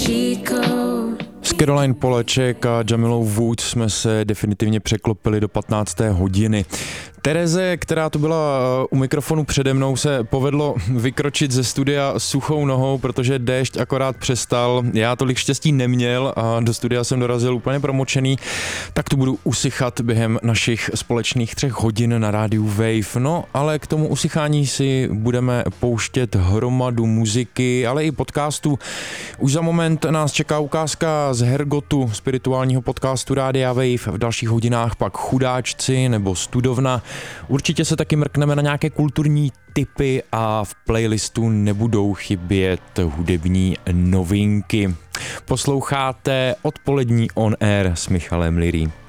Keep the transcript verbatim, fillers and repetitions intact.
S Caroline Poleček a Jamilou Woods jsme se definitivně překlopili do patnácté hodiny. Tereze, která tu byla u mikrofonu přede mnou, se povedlo vykročit ze studia suchou nohou, protože déšť akorát přestal. Já tolik štěstí neměl a do studia jsem dorazil úplně promočený, tak tu budu usychat během našich společných třech hodin na rádiu Wave. No, ale k tomu usychání si budeme pouštět hromadu muziky, ale i podcastů. Už za moment nás čeká ukázka z Hergotu, spirituálního podcastu Rádia Wave. V dalších hodinách pak Chudáčci nebo Studovna. Určitě se taky mrkneme na nějaké kulturní tipy a v playlistu nebudou chybět hudební novinky. Posloucháte Odpolední on air s Michalem Liry.